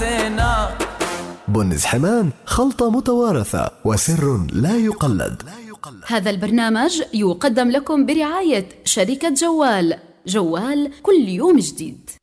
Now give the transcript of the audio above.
حياتنا. بنز حمام، خلطة متوارثة وسر لا يقلد. هذا البرنامج يقدم لكم برعاية شركة جوال، جوال كل يوم جديد.